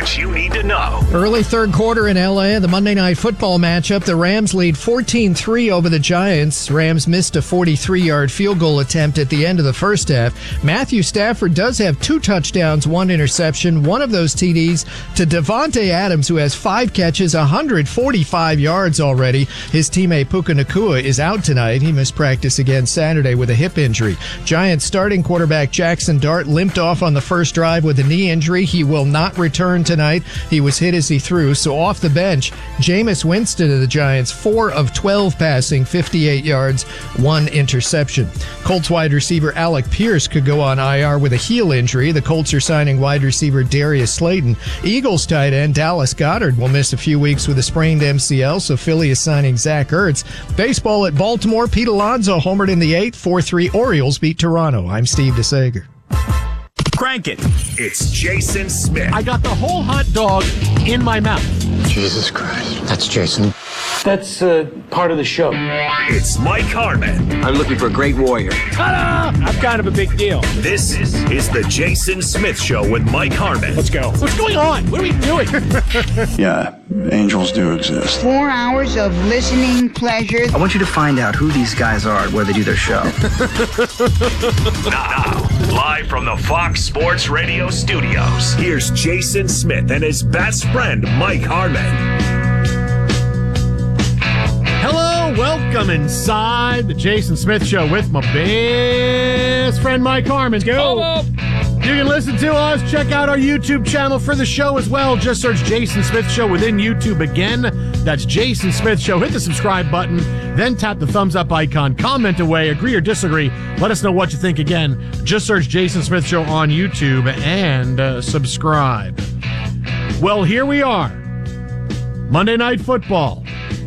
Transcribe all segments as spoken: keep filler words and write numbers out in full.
what you need to know. Early third quarter in L A, the Monday Night Football matchup. The Rams lead fourteen three over the Giants. Rams missed a forty-three-yard field goal attempt at the end of the first half. Matthew Stafford does have two touchdowns, one interception. One of those T Ds to Devontae Adams, who has five catches, one hundred forty-five yards already. His teammate Puka Nacua is out tonight. He missed practice again Saturday with a hip injury. Giants starting quarterback Jackson Dart limped off on the first drive with a knee injury. He will not return tonight. He was hit as he threw. So off the bench, Jameis Winston of the Giants, four of twelve passing, fifty-eight yards, one interception. Colts wide receiver Alec Pierce could go on I R with a heel injury. The Colts are signing wide receiver Darius Slayton. Eagles tight end Dallas Goedert will miss a few weeks with a sprained M C L, so Philly is signing Zach Ertz. Baseball at Baltimore, Pete Alonso homered in the eighth, four three Orioles beat Toronto. I'm Steve DeSager. Crank it. It's Jason Smith. I got the whole hot dog in my mouth. Jesus Christ. That's Jason. That's uh, part of the show. It's Mike Harmon. I'm looking for a great warrior. Ta-da! I'm kind of a big deal. This is, is the Jason Smith Show with Mike Harmon. Let's go. What's going on? What are we doing? Yeah, angels do exist. Four hours of listening pleasure. I want you to find out who these guys are and where they do their show. Now, live from the Fox Sports Radio studios, here's Jason Smith and his best friend, Mike Harmon. Hello, welcome inside the Jason Smith Show with my best friend Mike Harmon. Go. You can listen to us. Check out our YouTube channel for the show as well. Just search Jason Smith Show within YouTube again. That's Jason Smith Show. Hit the subscribe button, then tap the thumbs up icon. Comment away, agree or disagree. Let us know what you think again. Just search Jason Smith Show on YouTube and uh, subscribe. Well, here we are. Monday Night Football.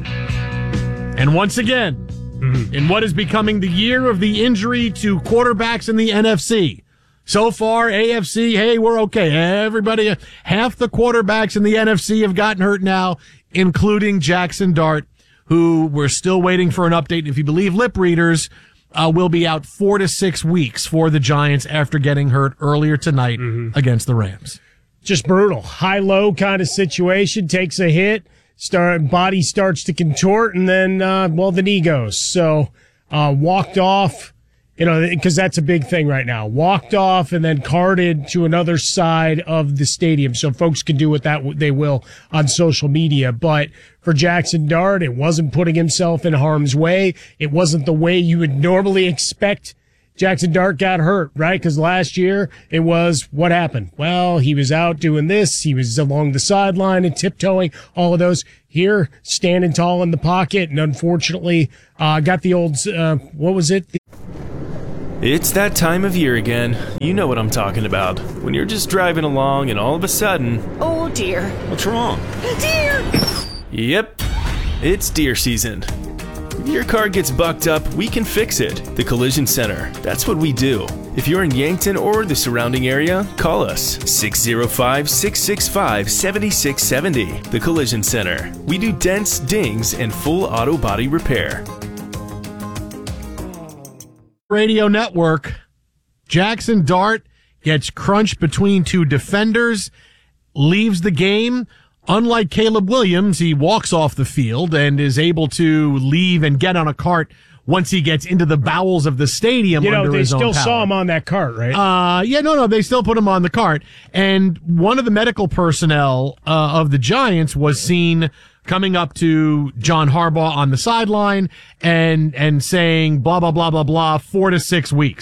And once again, mm-hmm. in what is becoming the year of the injury to quarterbacks in the N F C. So far, A F C, hey, we're okay. Everybody, half the quarterbacks in the N F C have gotten hurt now, including Jackson Dart, who we're still waiting for an update. If you believe lip readers, uh, will be out four to six weeks for the Giants after getting hurt earlier tonight mm-hmm. against the Rams. Just brutal. High-low kind of situation. Takes a hit. Start, body starts to contort, and then, uh, well, the knee goes. So, uh, walked off, you know, because that's a big thing right now. Walked off and then carted to another side of the stadium. So folks can do what that they will on social media. But for Jackson Dart, it wasn't putting himself in harm's way. It wasn't the way you would normally expect Jackson Dart got hurt, right? Because last year it was, what happened? Well, he was out doing this. He was along the sideline and tiptoeing, all of those. Here, standing tall in the pocket, and unfortunately, uh, got the old, uh, what was it? It's that time of year again. You know what I'm talking about. When you're just driving along and all of a sudden... Oh, dear. What's wrong? Deer! Yep, it's deer season. If your car gets bucked up, we can fix it. The Collision Center. That's what we do. If you're in Yankton or the surrounding area, call us six oh five, six six five, seven six seven oh. The Collision Center. We do dents, dings, and full auto body repair. Radio Network. Jackson Dart gets crunched between two defenders, leaves the game. Unlike Caleb Williams, he walks off the field and is able to leave and get on a cart once he gets into the bowels of the stadium. You know, under they his still own power. saw him on that cart, right? Uh, yeah, no, no, they still put him on the cart. And one of the medical personnel uh, of the Giants was seen coming up to John Harbaugh on the sideline and and saying blah, blah, blah, blah, blah, four to six weeks.